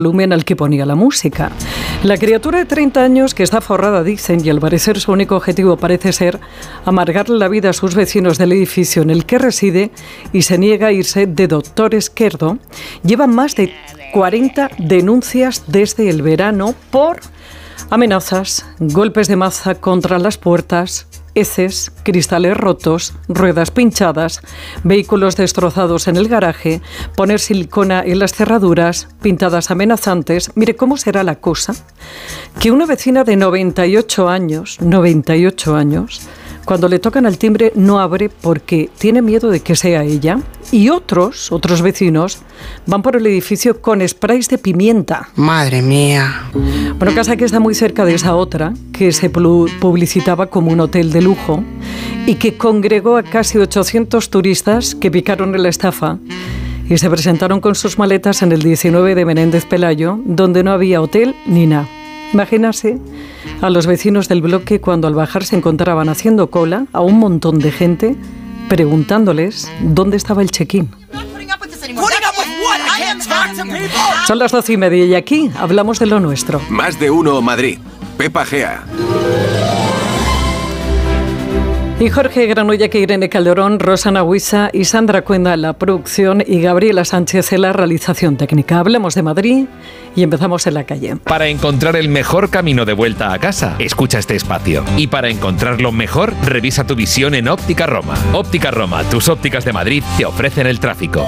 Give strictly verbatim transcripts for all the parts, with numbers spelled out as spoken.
volumen al que ponía la música. La criatura de treinta años, que está forrada, dicen, y al parecer su único objetivo parece ser amargarle la vida a sus vecinos del edificio en el que reside y se niega a irse de Doctor Esquerdo, lleva más de cuarenta denuncias desde el verano por amenazas, golpes de maza contra las puertas, heces, cristales rotos, ruedas pinchadas, vehículos destrozados en el garaje, poner silicona en las cerraduras, pintadas amenazantes. Mire, ¿cómo será la cosa? Que una vecina de noventa y ocho años, noventa y ocho años, cuando le tocan al timbre no abre porque tiene miedo de que sea ella, y otros, otros vecinos, van por el edificio con sprays de pimienta. Madre mía. Bueno, casa que está muy cerca de esa otra, que se publicitaba como un hotel de lujo y que congregó a casi ochocientos turistas que picaron en la estafa y se presentaron con sus maletas en el diecinueve de Menéndez Pelayo, donde no había hotel ni nada. Imagínase a los vecinos del bloque cuando al bajar se encontraban haciendo cola a un montón de gente preguntándoles dónde estaba el check-in. Son las doce y media y aquí hablamos de lo nuestro. Más de uno Madrid. Pepa Gea. Y Jorge Granulla, que Irene Calderón, Rosana Huiza y Sandra Cuenda en la producción y Gabriela Sánchez en la realización técnica. Hablamos de Madrid y empezamos en la calle. Para encontrar el mejor camino de vuelta a casa, escucha este espacio. Y para encontrarlo mejor, revisa tu visión en Óptica Roma. Óptica Roma, tus ópticas de Madrid, te ofrecen el tráfico.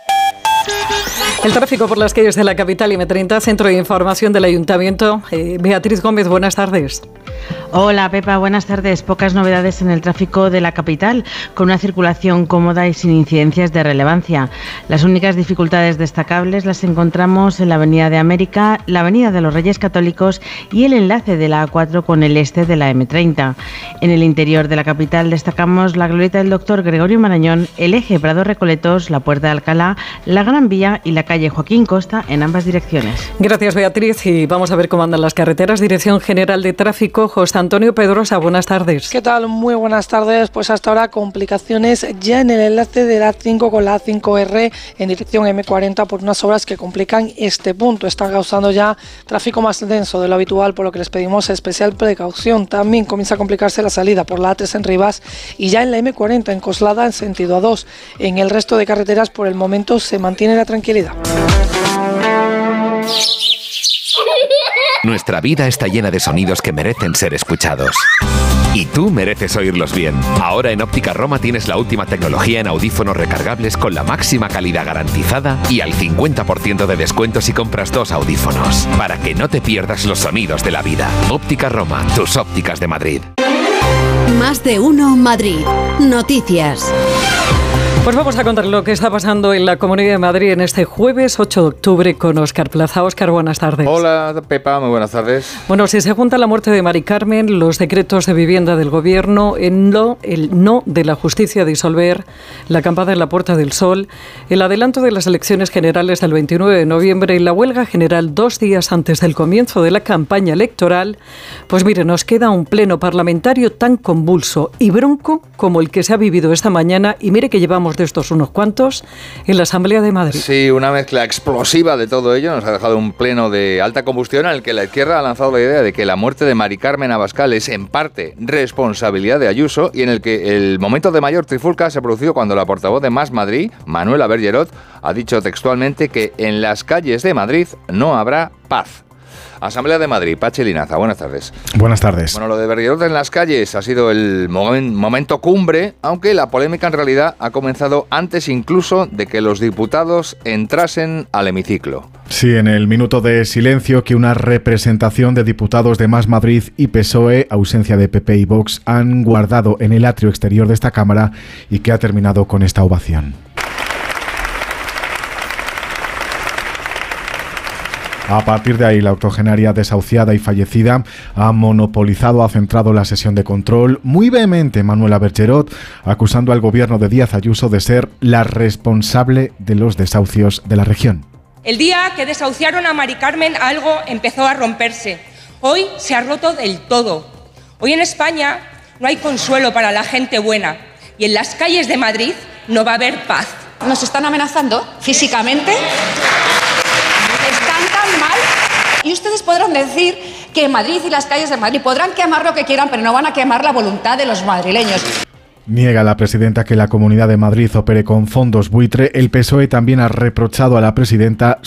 El tráfico por las calles de la capital eme treinta, Centro de Información del Ayuntamiento. Eh, Beatriz Gómez, buenas tardes. Hola Pepa, buenas tardes. Pocas novedades en el tráfico de la capital, con una circulación cómoda y sin incidencias de relevancia. Las únicas dificultades destacables las encontramos en la Avenida de América, la Avenida de los Reyes Católicos y el enlace de la A cuatro con el este de la eme treinta. En el interior de la capital destacamos la glorieta del Doctor Gregorio Marañón, el eje Prado Recoletos, la Puerta de Alcalá, la Gran Vía y la calle Joaquín Costa en ambas direcciones. Gracias, Beatriz, y vamos a ver cómo andan las carreteras. Dirección General de Tráfico, José Antonio Pedrosa, buenas tardes. ¿Qué tal? Muy buenas tardes. Pues hasta ahora complicaciones ya en el enlace de la A cinco con la A cinco erre en dirección eme cuarenta por unas obras que complican este punto. Están causando ya tráfico más denso de lo habitual, por lo que les pedimos especial precaución. También comienza a complicarse la salida por la A tres en Rivas y ya en la eme cuarenta en Coslada en sentido A dos. En el resto de carreteras por el momento se mantiene la tranquilidad. Nuestra vida está llena de sonidos que merecen ser escuchados. Y tú mereces oírlos bien. Ahora en Óptica Roma tienes la última tecnología en audífonos recargables con la máxima calidad garantizada y al cincuenta por ciento de descuento si compras dos audífonos. Para que no te pierdas los sonidos de la vida. Óptica Roma, tus ópticas de Madrid. Más de uno Madrid. Noticias. Pues vamos a contar lo que está pasando en la Comunidad de Madrid en este jueves ocho de octubre con Óscar Plaza. Óscar, buenas tardes. Hola, Pepa, muy buenas tardes. Bueno, si se junta la muerte de Mari Carmen, los decretos de vivienda del Gobierno, el no, el no de la justicia a disolver, la acampada en la Puerta del Sol, el adelanto de las elecciones generales del veintinueve de noviembre y la huelga general dos días antes del comienzo de la campaña electoral, pues mire, nos queda un pleno parlamentario tan convulso y bronco como el que se ha vivido esta mañana, y mire que llevamos de estos unos cuantos en la Asamblea de Madrid. Sí, una mezcla explosiva de todo ello nos ha dejado un pleno de alta combustión en el que la izquierda ha lanzado la idea de que la muerte de Mari Carmen Abascal es en parte responsabilidad de Ayuso, y en el que el momento de mayor trifulca se ha producido cuando la portavoz de Más Madrid, Manuela Bergerot, ha dicho textualmente que en las calles de Madrid no habrá paz. Asamblea de Madrid, Pachi Linaza, buenas tardes. Buenas tardes. Bueno, lo de Bergerot en las calles ha sido el momen, momento cumbre, aunque la polémica en realidad ha comenzado antes incluso de que los diputados entrasen al hemiciclo. Sí, en el minuto de silencio que una representación de diputados de Más Madrid y P S O E, ausencia de P P y Vox, han guardado en el atrio exterior de esta Cámara y que ha terminado con esta ovación. A partir de ahí, la octogenaria desahuciada y fallecida ha monopolizado, ha centrado la sesión de control muy vehemente Manuela Bergerot, acusando al gobierno de Díaz Ayuso de ser la responsable de los desahucios de la región. El día que desahuciaron a Mari Carmen, algo empezó a romperse. Hoy se ha roto del todo. Hoy en España no hay consuelo para la gente buena y en las calles de Madrid no va a haber paz. Nos están amenazando físicamente. Están tan mal podrán decir que Madrid y las calles de Madrid podrán quemar lo que quieran, pero no van a quemar la voluntad de los madrileños. Niega la presidenta que la Comunidad de Madrid opere con fondos buitre. El P S O E también ha reprochado a la presidenta